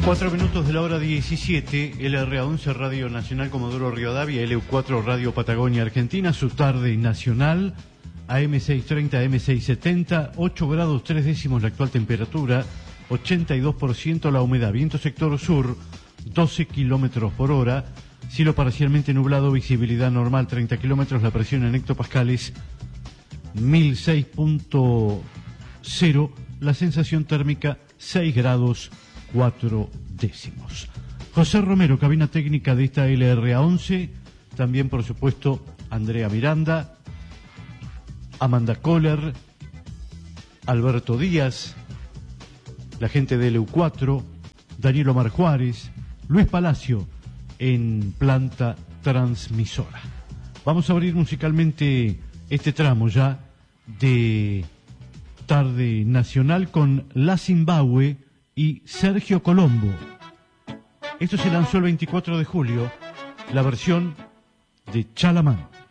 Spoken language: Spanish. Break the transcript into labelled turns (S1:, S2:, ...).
S1: 4 minutos de la hora 17, LRA11 Radio Nacional Comodoro Rivadavia, LU4 Radio Patagonia Argentina, su tarde nacional, AM630, AM670, 8 grados 3 décimos la actual temperatura, 82% la humedad, viento sector sur, 12 kilómetros por hora, cielo parcialmente nublado, visibilidad normal 30 kilómetros, la presión en hectopascales 1006.0, la sensación térmica 6 grados 4 décimos. José Romero, cabina técnica de esta LRA11, también por supuesto Andrea Miranda, Amanda Kohler, Alberto Díaz, la gente de LU4, Daniel Omar Juárez, Luis Palacio en planta transmisora. Vamos a abrir musicalmente este tramo ya de tarde nacional con La Zimbabue y Sergio Colombo. Esto se lanzó el 24 de julio, la versión de Chalamán.